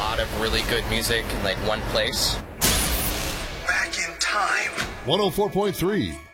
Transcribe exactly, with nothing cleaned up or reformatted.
lot of really good music in like one place. Back in time. one oh four point three